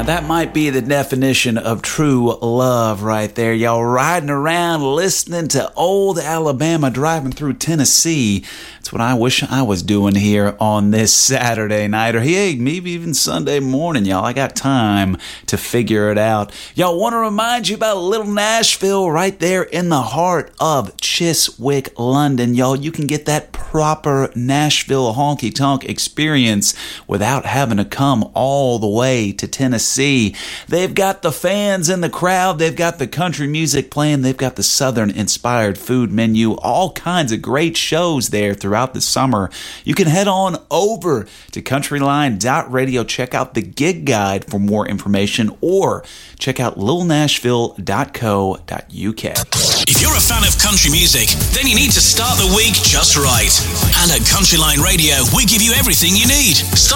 That might be the definition of true love right there. Y'all riding around listening to old Alabama, driving through Tennessee. That's what I wish I was doing here on this Saturday night, or hey, maybe even Sunday morning, y'all. I got time to figure it out. Y'all, want to remind you about Little Nashville right there in the heart of Chiswick, London. Y'all, you can get that proper Nashville honky-tonk experience without having to come all the way to Tennessee. They've got the fans in the crowd. They've got the country music playing. They've got the Southern-inspired food menu. All kinds of great shows there throughout the summer. You can head on over to countryline.radio. Check out the gig guide for more information, or check out littlenashville.co.uk. If you're a fan of country music, then you need to start the week just right. And at Countryline Radio, we give you everything you need. Start